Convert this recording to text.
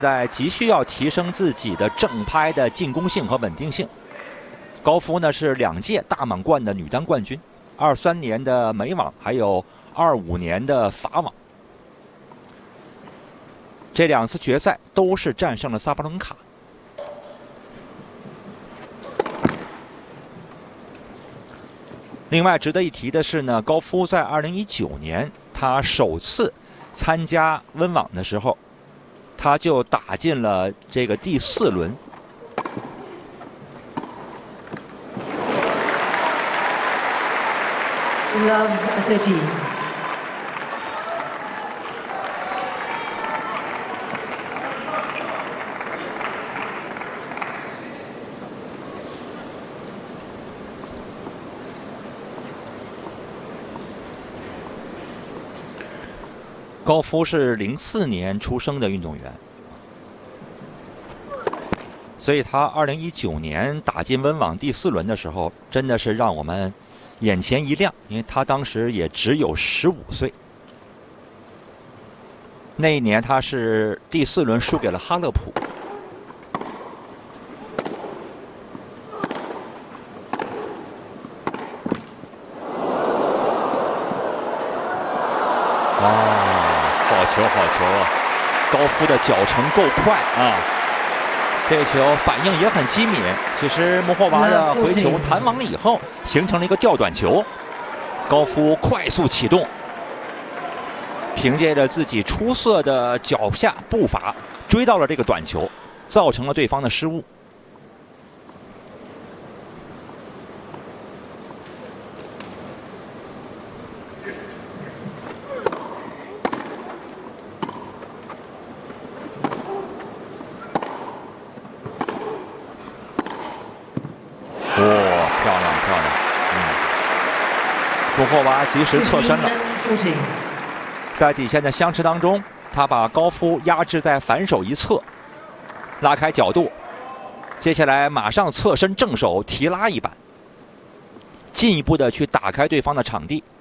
在急需要提升自己的正拍的进攻性和稳定性。高夫呢是2届大满贯的女单冠军，23年的美网，还有25年的法网。这2次决赛都是战胜了萨巴伦卡。另外值得一提的是呢，高夫在2019年他首次参加温网的时候，他就打进了这个第4轮。 Love 13。 高夫是04年出生的运动员，所以他2019年打进温网第4轮的时候，真的是让我们眼前一亮，因为他当时也只有15岁。那一年他是第4轮输给了哈勒普。好球啊！高夫的脚程够快啊，这球反应也很机敏。其实莫霍娃的回球弹网了以后，形成了一个吊短球，高夫快速启动，凭借着自己出色的脚下步伐追到了这个短球，造成了对方的失误。漂亮！莫霍娃及时侧身了，在底线的相持当中，他把高夫压制在反手一侧，拉开角度，接下来马上侧身正手提拉一板，进一步的去打开对方的场地。